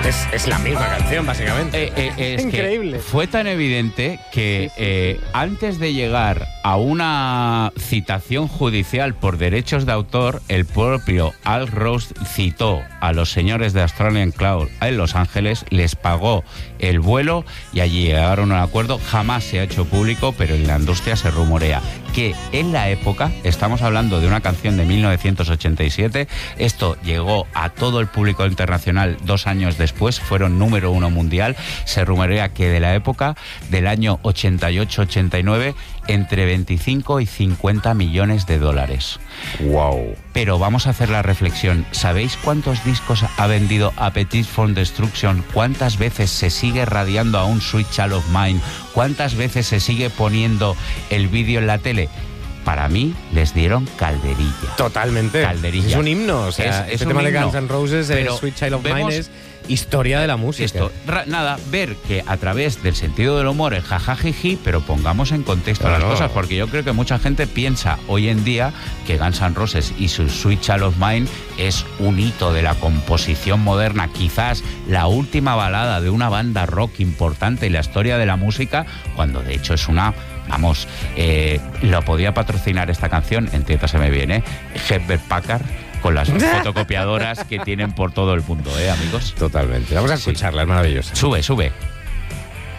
Es la misma canción, básicamente. Es increíble. Que fue tan evidente que antes de llegar a una citación judicial por derechos de autor, el propio Al Ross citó a los señores de Australian Cloud en Los Ángeles, les pagó el vuelo y allí llegaron a un acuerdo. Jamás se ha hecho público, pero en la industria se rumorea que en la época, estamos hablando de una canción de 1987, esto llegó a todo el público internacional 2 años después, fueron número 1 mundial, se rumorea que de la época del año 88-89, entre 25 y 50 millones de dólares. Wow. Pero vamos a hacer la reflexión. ¿Sabéis cuántos discos ha vendido Appetite for Destruction? ¿Cuántas veces se sigue radiando aún Sweet Child of Mine? ¿Cuántas veces se sigue poniendo el vídeo en la tele? Para mí les dieron calderilla. Totalmente. Calderilla. Es un himno. O sea, es este un tema de himno, Guns N' Roses, pero Sweet Child of vemos Mine, es historia de la música. esto. Ver que a través del sentido del humor, el jajajiji, pero pongamos en contexto las cosas, porque yo creo que mucha gente piensa hoy en día que Guns N' Roses y su Sweet Child of Mine es un hito de la composición moderna, quizás la última balada de una banda rock importante en la historia de la música, cuando de hecho es una... Vamos, lo podía patrocinar esta canción, entiéndaseme bien, Hewlett Packard, con las fotocopiadoras que tienen por todo el mundo, amigos. Totalmente. Vamos a escucharla, es maravillosa. Sube.